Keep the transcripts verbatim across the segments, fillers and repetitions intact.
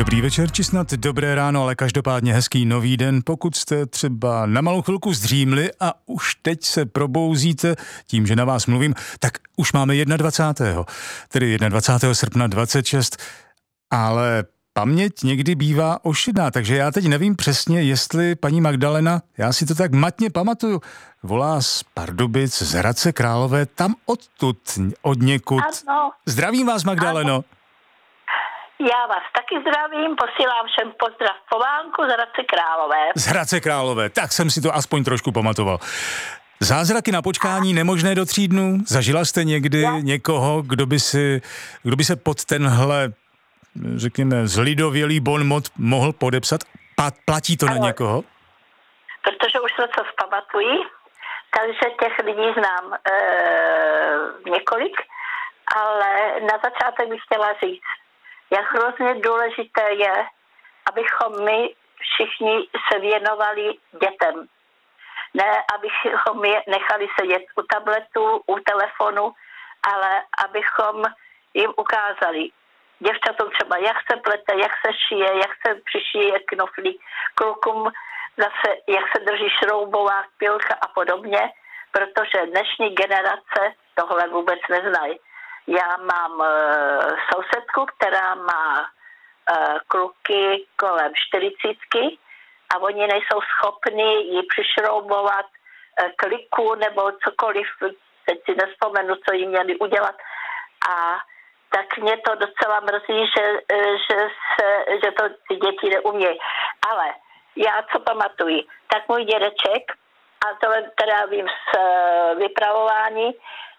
Dobrý večer, či snad dobré ráno, ale každopádně hezký nový den. Pokud jste třeba na malou chvilku zdřímli a už teď se probouzíte tím, že na vás mluvím, tak už máme dvacátého prvního tedy dvacátého prvního srpna dvacet šest, ale paměť někdy bývá ošidná, takže já teď nevím přesně, jestli paní Magdalena, já si to tak matně pamatuju, volá z Pardubic, z Hradce Králové, tam odtud, od někud. Ano. Zdravím vás, Magdaleno. Ano. Já vás taky zdravím, posílám všem pozdrav po vánku z Hradce Králové. Z Hradce Králové, tak jsem si to aspoň trošku pamatoval. Zázraky na počkání nemožné do tří dnů? Zažila jste někdy Já. někoho, kdo by, si, kdo by se pod tenhle, řekněme, zlidovělý bonmot mohl podepsat? Platí to ano. na někoho? Protože už se co vzpamatují, takže těch lidí znám e, několik, ale na začátek bych chtěla říct, jak hrozně důležité je, abychom my všichni se věnovali dětem. Ne, abychom je nechali sedět u tabletu, u telefonu, ale abychom jim ukázali děvčatům třeba, jak se plete, jak se šije, jak se přišije knoflík, klukům zase, jak se drží šroubová pilka a podobně, protože dnešní generace tohle vůbec neznají. Já mám uh, sousedku, která má uh, kluky kolem čtyřicítky a oni nejsou schopni ji přišroubovat uh, kliku nebo cokoliv, teď si nespomenu, co jim měli udělat. A tak mě to docela mrzí, že, že, se, že to ty děti neumějí. Ale já co pamatuji, tak můj dědeček, a to teda vím z uh, vypravování,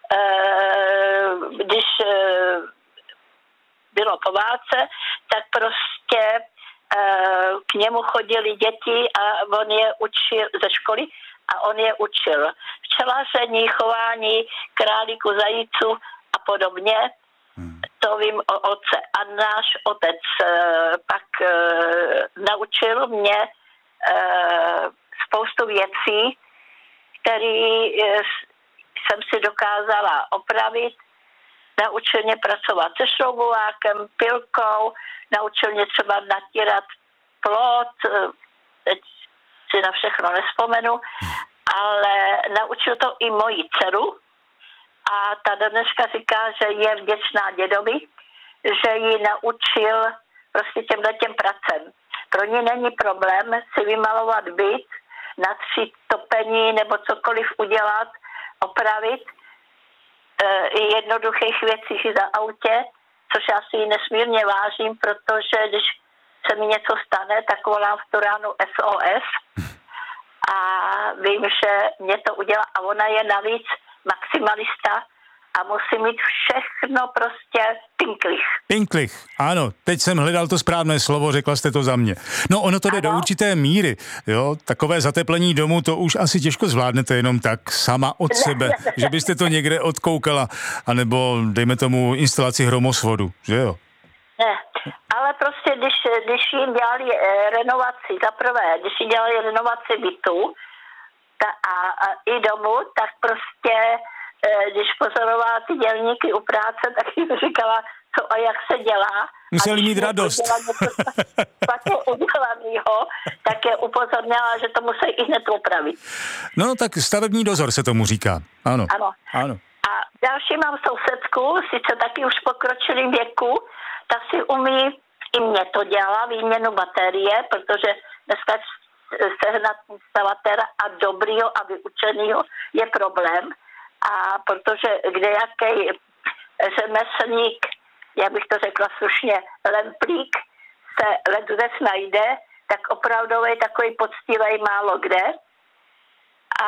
když bylo po válce, tak prostě k němu chodili děti a on je učil ze školy a on je učil včelaření, chování králíku, zajíců a podobně. To vím o otce. A náš otec pak naučil mě spoustu věcí, které jsem si dokázala opravit, naučil mě pracovat se šroubovákem, pilkou, naučil mě třeba natírat plot, teď si na všechno nespomenu, ale naučil to i moji dceru a ta dneska říká, že je vděčná dědovi, že ji naučil prostě těmhle těm pracem. Pro ní není problém si vymalovat byt, natřít topení nebo cokoliv udělat, opravit i e, jednoduchých věcí za autě, což já si ji nesmírně vážím, protože když se mi něco stane, tak volám v tu ránu S O S a vím, že mě to udělá a ona je navíc maximalista a musí mít všechno prostě pinklich. Pinklich, ano, teď jsem hledal to správné slovo, řekla jste to za mě. No ono to jde ano. do určité míry, jo, takové zateplení domu to už asi těžko zvládnete jenom tak sama od sebe, že byste to někde odkoukala, anebo dejme tomu instalaci hromosvodu, že jo? Ne, ale prostě když, když jim dělali eh, renovaci, zaprvé, když jim dělali renovaci bytu ta, a, a i domu, tak prostě když pozorovala ty dělníky u práce, tak jim říkala, co a jak se dělá. Museli mít radost. Špatně udělanýho, tak je upozorněla, že to musí i hned opravit. No tak stavební dozor se tomu říká. Ano. Ano. ano. A další mám sousedku, sice taky už v pokročilém věku, ta si umí, i mě to dělala, výměnu baterie, protože dneska sehnat instalatéra a dobrýho a vyučenýho je problém. A protože kdejaký řemeslník, jak bych to řekla slušně, lemplík se ledvec najde, tak opravdu je takový poctivý málo kde. A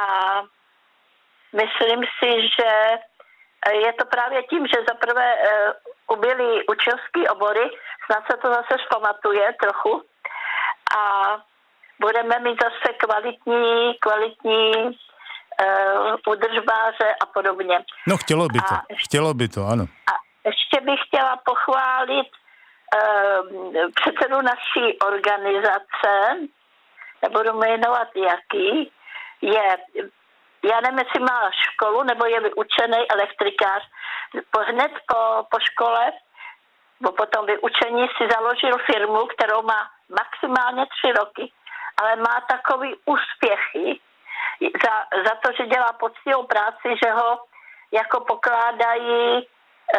myslím si, že je to právě tím, že zaprvé ubyly učňovský obory, snad se to zase zpamatuje trochu a budeme mít zase kvalitní, kvalitní Uh, udržbáře a podobně. No chtělo by to, a, chtělo by to, ano. A ještě bych chtěla pochválit uh, předsedu naší organizace, nebudu jmenovat jaký, je, já nevím, jestli má školu, nebo je vyučený elektrikář. Po, hned po, po škole bo potom vyučení si založil firmu, kterou má maximálně tři roky, ale má takový úspěchy za, za to, že dělá poctivou práci, že ho jako pokládají e,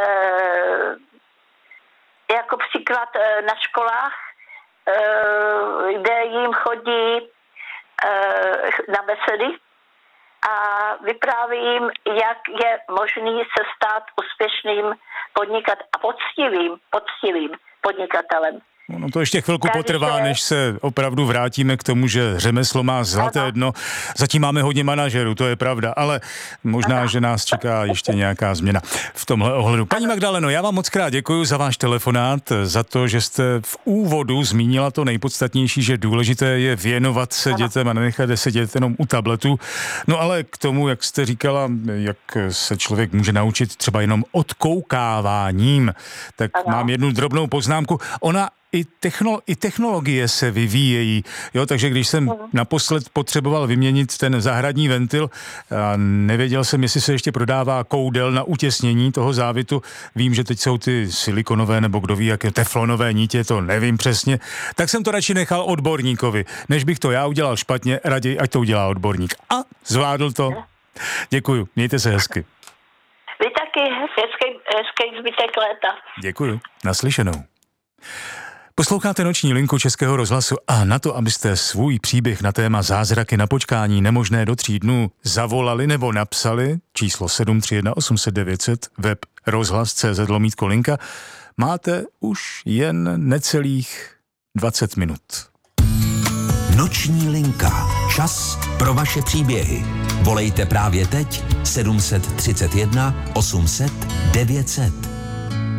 jako příklad e, na školách, e, kde jim chodí e, na besedy a vypráví jim, jak je možný se stát úspěšným podnikat a poctivým, poctivým podnikatelem. No to ještě chvilku Takže... potrvá, než se opravdu vrátíme k tomu, že řemeslo má zlaté ano. dno. Zatím máme hodně manažerů, to je pravda, ale možná, ano. že nás čeká ještě nějaká změna v tomhle ohledu. Paní Magdaleno, já vám moc krát děkuji za váš telefonát, za to, že jste v úvodu zmínila to nejpodstatnější, že důležité je věnovat se ano. dětem a nenechat je sedět jenom u tabletu. No ale k tomu, jak jste říkala, jak se člověk může naučit třeba jenom odkoukáváním, tak ano. mám jednu drobnou poznámku. Ona I, technolo- I technologie se vyvíjejí, jo, takže když jsem mm. naposled potřeboval vyměnit ten zahradní ventil a nevěděl jsem, jestli se ještě prodává koudel na utěsnění toho závitu, vím, že teď jsou ty silikonové nebo kdo ví, jaké teflonové nitě, to nevím přesně, tak jsem to radši nechal odborníkovi, než bych to já udělal špatně, raději, ať to udělá odborník. A zvládl to. Děkuju, mějte se hezky. Vy taky hezký, hezký zbytek léta. Děkuju, naslyšenou. Posloucháte Noční linku Českého rozhlasu a na to, abyste svůj příběh na téma zázraky na počkání nemožné do tří dnů zavolali nebo napsali, číslo sedm tři jedna osm set devět set, web rozhlas tečka cé zet lomítko linka, máte už jen necelých dvacet minut. Noční linka. Čas pro vaše příběhy. Volejte právě teď sedm tři jedna osm set devět set.